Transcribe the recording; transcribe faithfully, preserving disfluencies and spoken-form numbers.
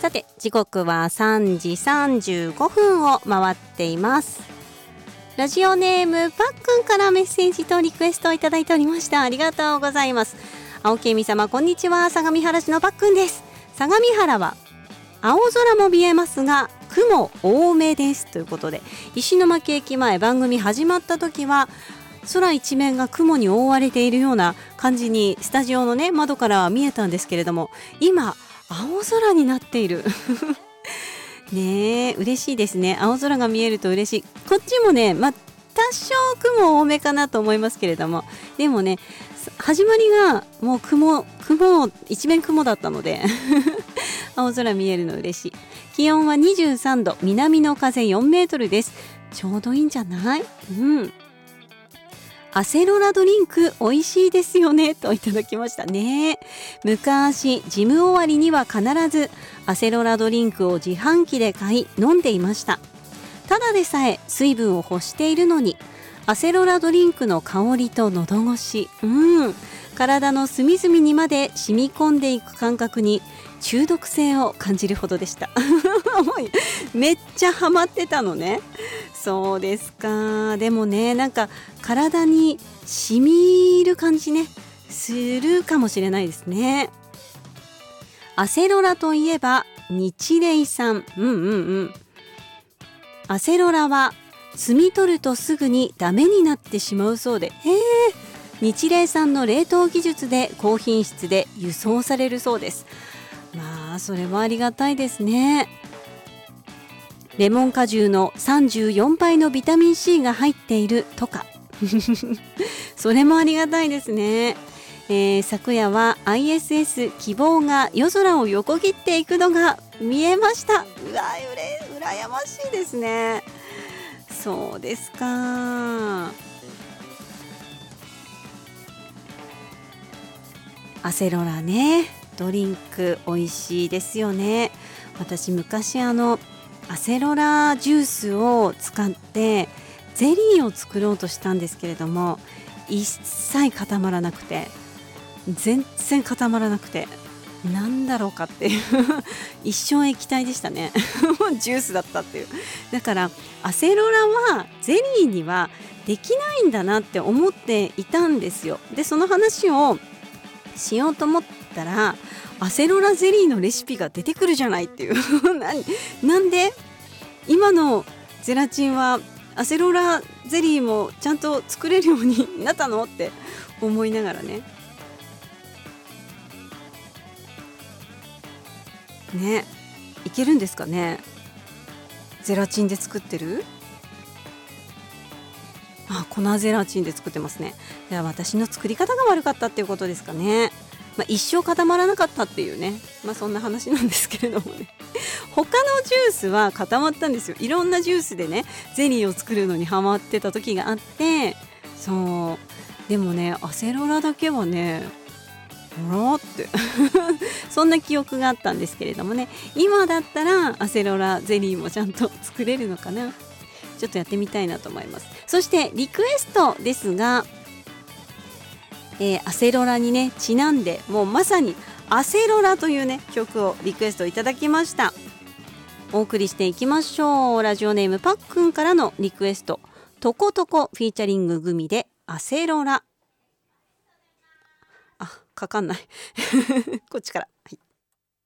さて時刻はさんじさんじゅうごふんを回っています。ラジオネームパックンからメッセージとリクエストをいただいておりました。ありがとうございます。青木恵美様こんにちは、相模原市のパックンです。相模原は青空も見えますが雲多めですということで、石巻駅前番組始まった時は空一面が雲に覆われているような感じにスタジオのね窓から見えたんですけれども、今青空になっているねえ嬉しいですね。青空が見えると嬉しい。こっちもね、まあ、多少雲多めかなと思いますけれども、でもね始まりがもう雲雲一面雲だったので青空見えるの嬉しい。気温はにじゅうさんど、南の風よんメートルです。ちょうどいいんじゃない？うんアセロラドリンク美味しいですよねといただきましたね。昔ジム終わりには必ずアセロラドリンクを自販機で買い飲んでいました。ただでさえ水分を欲しているのにアセロラドリンクの香りと喉越し、うん体の隅々にまで染み込んでいく感覚に中毒性を感じるほどでしためっちゃハマってたのね。そうですか。でもね、なんか体に染みる感じねするかもしれないですね。アセロラといえば日霊さん、うんうんうんアセロラは摘み取るとすぐにダメになってしまうそうで、へー日霊さんの冷凍技術で高品質で輸送されるそうです。まあそれはありがたいですね。レモン果汁のさんじゅうよんばいのビタミン C が入っているとかそれもありがたいですね。えー、昨夜は アイエスエス 希望が夜空を横切っていくのが見えました。うわうれ羨ましいですね。そうですか。アセロラね、ドリンク美味しいですよね。私昔あのアセロラジュースを使ってゼリーを作ろうとしたんですけれども、一切固まらなくて全然固まらなくてなんだろうかっていう一生液体でしたねジュースだったっていう。だからアセロラはゼリーにはできないんだなって思っていたんですよ。でその話をしようと思ったらアセロラゼリーのレシピが出てくるじゃないっていうな, なんで今のゼラチンはアセロラゼリーもちゃんと作れるようになったのって思いながらねねいけるんですかね。ゼラチンで作ってる？あ、粉ゼラチンで作ってますね。じゃあ私の作り方が悪かったっていうことですかね。まあ、一生固まらなかったっていうね、まあそんな話なんですけれどもね他のジュースは固まったんですよ。いろんなジュースでねゼリーを作るのにハマってた時があって、そうでもねアセロラだけはねほらってそんな記憶があったんですけれどもね、今だったらアセロラゼリーもちゃんと作れるのかな。ちょっとやってみたいなと思います。そしてリクエストですが、えー、アセロラにねちなんでもうまさにアセロラというね曲をリクエストいただきました。お送りしていきましょう。ラジオネームパックンからのリクエスト、トコトコフィーチャリンググミでアセロラ。あ、かかんないこっちから、はい。